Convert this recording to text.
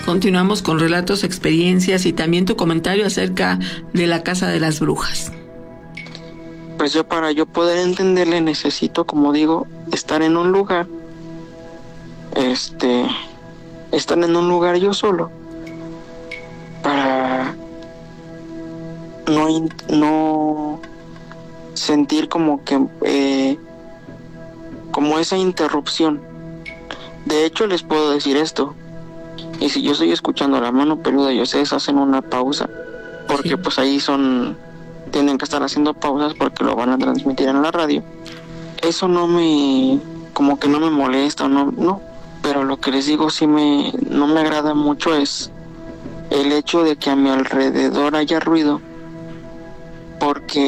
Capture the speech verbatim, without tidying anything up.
Continuamos con relatos, experiencias y también tu comentario acerca de la Casa de las Brujas. Pues yo para yo poder entenderle necesito, como digo, estar en un lugar, este, estar en un lugar yo solo, para no, no sentir como que, eh, como esa interrupción. De hecho, les puedo decir esto, y si yo estoy escuchando La Mano Peluda y ustedes hacen una pausa, porque sí, pues ahí son, tienen que estar haciendo pausas porque lo van a transmitir en la radio, eso no me, como que no me molesta, no, no, pero lo que les digo sí me, no me agrada mucho es el hecho de que a mi alrededor haya ruido, porque